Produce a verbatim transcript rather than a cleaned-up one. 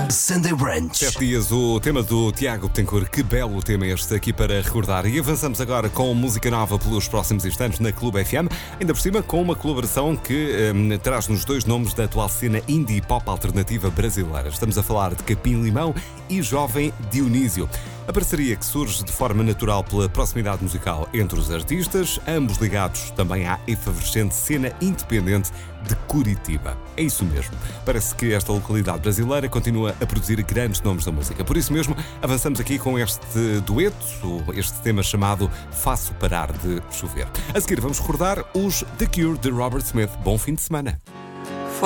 Sunday Brunch. Sete dias, o tema do Tiago Betancourt. Que belo tema este aqui para recordar. E avançamos agora com música nova pelos próximos instantes na Clube F M. Ainda por cima com uma colaboração que hum, traz-nos dois nomes da atual cena indie pop alternativa brasileira. Estamos a falar de Capim Limão e Jovem Dionísio. A parceria que surge de forma natural pela proximidade musical entre os artistas, ambos ligados também à efervescente cena independente de Curitiba. É isso mesmo. Parece que esta localidade brasileira continua a produzir grandes nomes da música. Por isso mesmo, avançamos aqui com este dueto, este tema chamado Faço Parar de Chover. A seguir vamos recordar os The Cure de Robert Smith. Bom fim de semana.